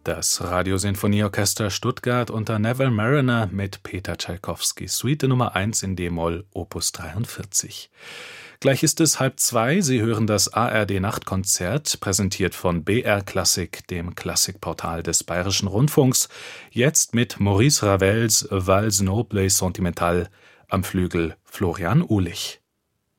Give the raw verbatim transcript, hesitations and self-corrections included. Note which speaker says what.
Speaker 1: Das Radiosinfonieorchester Stuttgart unter Neville Marriner mit Peter Tschaikowski, Suite Nummer eins in d-Moll, Opus dreiundvierzig. Gleich ist es halb zwei, Sie hören das A R D-Nachtkonzert, präsentiert von B R Klassik, dem Klassikportal des Bayerischen Rundfunks, jetzt mit Maurice Ravels Valse noble et sentimentale, am Flügel Florian Uhlich.